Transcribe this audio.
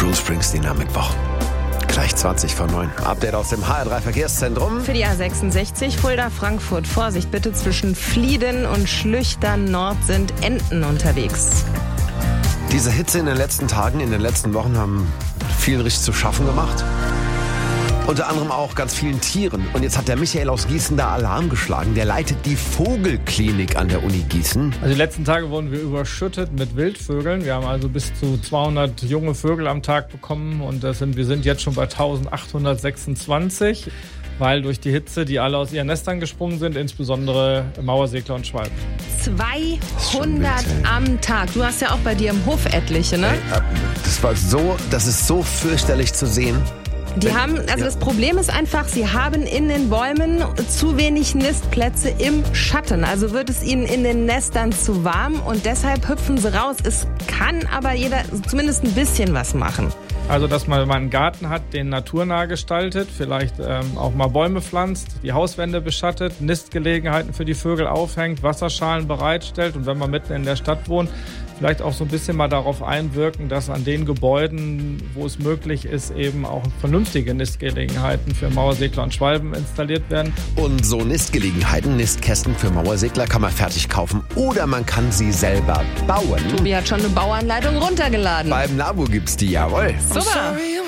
Bruce Springsteen am Mittwoch. Gleich 20 vor 9. Update aus dem HR3 Verkehrszentrum. Für die A66 Fulda-Frankfurt. Vorsicht bitte, zwischen Flieden und Schlüchtern Nord sind Enten unterwegs. Diese Hitze in den letzten Tagen, in den letzten Wochen haben vielen richtig zu schaffen gemacht. Unter anderem auch ganz vielen Tieren. Und jetzt hat der Michael aus Gießen da Alarm geschlagen. Der leitet die Vogelklinik an der Uni Gießen. Also die letzten Tage wurden wir überschüttet mit Wildvögeln. Wir haben also bis zu 200 junge Vögel am Tag bekommen. Und wir sind jetzt schon bei 1826, weil durch die Hitze, die alle aus ihren Nestern gesprungen sind, insbesondere Mauersegler und Schwalben. 200 am Tag. Du hast ja auch bei dir im Hof etliche, ne? Das ist so fürchterlich zu sehen. Das Problem ist einfach, sie haben in den Bäumen zu wenig Nistplätze im Schatten. Also wird es ihnen in den Nestern zu warm und deshalb hüpfen sie raus. Es kann aber jeder zumindest ein bisschen was machen. Also, dass man mal einen Garten hat, den naturnah gestaltet, vielleicht auch mal Bäume pflanzt, die Hauswände beschattet, Nistgelegenheiten für die Vögel aufhängt, Wasserschalen bereitstellt und wenn man mitten in der Stadt wohnt, vielleicht auch so ein bisschen mal darauf einwirken, dass an den Gebäuden, wo es möglich ist, eben auch vernünftige Nistgelegenheiten für Mauersegler und Schwalben installiert werden. Und so Nistgelegenheiten, Nistkästen für Mauersegler kann man fertig kaufen oder man kann sie selber bauen. Tobi hat schon eine Bauanleitung runtergeladen. Beim Labo gibt's die, jawohl. Super.